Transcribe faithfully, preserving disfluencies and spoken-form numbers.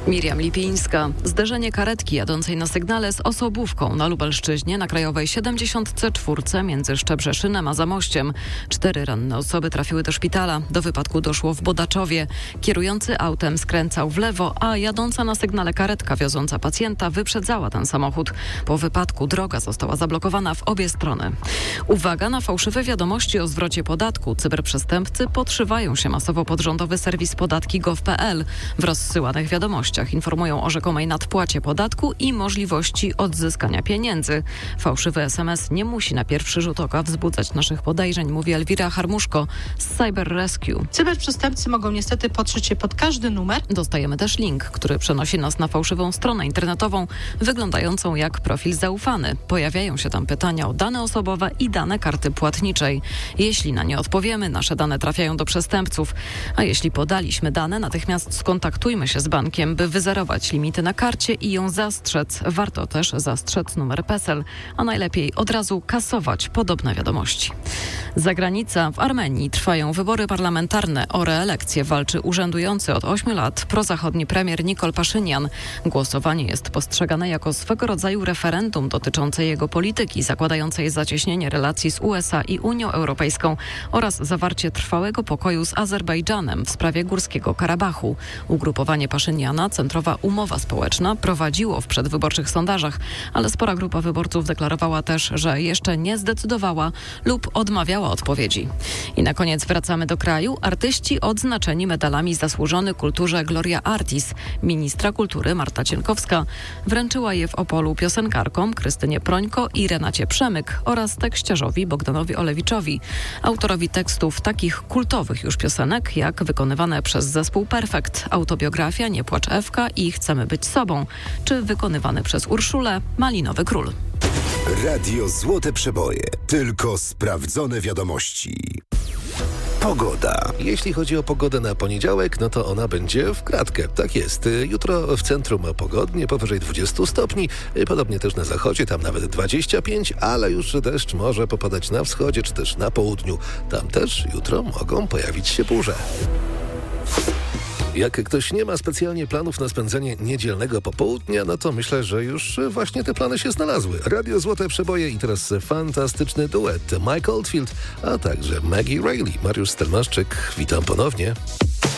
Miriam Lipińska. Zderzenie karetki jadącej na sygnale z osobówką na Lubelszczyźnie na Krajowej siedemdziesiąt cztery między Szczebrzeszynem a Zamościem. Cztery ranne osoby trafiły do szpitala. Do wypadku doszło w Bodaczowie. Kierujący autem skręcał w lewo, a jadąca na sygnale karetka wioząca pacjenta wyprzedzała ten samochód. Po wypadku droga została zablokowana w obie strony. Uwaga na fałszywe wiadomości o zwrocie podatku. Cyberprzestępcy podszywają się masowo pod rządowy serwis podatki gov kropka pe el. W rozsyłanych wiadomościach informują o rzekomej nadpłacie podatku i możliwości odzyskania pieniędzy. Fałszywy es em es nie musi na pierwszy rzut oka wzbudzać naszych podejrzeń, mówi Elwira Harmuszko z Cyber Rescue. Cyberprzestępcy mogą niestety podszyć się pod każdy numer. Dostajemy też link, który przenosi nas na fałszywą stronę internetową, wyglądającą jak profil zaufany. Pojawiają się tam pytania o dane osobowe i dane karty płatniczej. Jeśli na nie odpowiemy, nasze dane trafiają do przestępców. A jeśli podaliśmy dane, natychmiast skontaktujmy się z bankiem, by wyzerować limity na karcie i ją zastrzec. Warto też zastrzec numer PESEL, a najlepiej od razu kasować podobne wiadomości. Zagranica. W Armenii trwają wybory parlamentarne. O reelekcję walczy urzędujący od ośmiu lat prozachodni premier Nikol Paszynian. Głosowanie jest postrzegane jako swego rodzaju referendum dotyczące jego polityki, zakładającej zacieśnienie relacji z u es a i Unią Europejską oraz zawarcie trwałego pokoju z Azerbejdżanem w sprawie Górskiego Karabachu. Ugrupowanie Paszyniana, Centrowa Umowa Społeczna, prowadziło w przedwyborczych sondażach, ale spora grupa wyborców deklarowała też, że jeszcze nie zdecydowała lub odmawiała odpowiedzi. I na koniec wracamy do kraju. Artyści odznaczeni medalami zasłużony kulturze Gloria Artis. Ministra kultury Marta Cienkowska wręczyła je w Opolu piosenkarkom Krystynie Prońko i Renacie Przemyk oraz tekściarzowi Bogdanowi Olewiczowi, autorowi tekstów takich kultowych już piosenek, jak wykonywane przez zespół Perfekt, autobiografia Nie płacz Ewka i Chcemy być sobą, czy wykonywany przez Urszulę Malinowy Król. Radio Złote Przeboje. Tylko sprawdzone wiadomości. Pogoda. Jeśli chodzi o pogodę na poniedziałek, no to ona będzie w kratkę. Tak jest. Jutro w centrum pogodnie, powyżej dwudziestu stopni. Podobnie też na zachodzie, tam nawet dwadzieścia pięć, ale już deszcz może popadać na wschodzie, czy też na południu. Tam też jutro mogą pojawić się burze. Jak ktoś nie ma specjalnie planów na spędzenie niedzielnego popołudnia, no to myślę, że już właśnie te plany się znalazły. Radio Złote Przeboje i teraz fantastyczny duet Mike Oldfield, a także Maggie Reilly. Mariusz Stelmaszczyk, witam ponownie.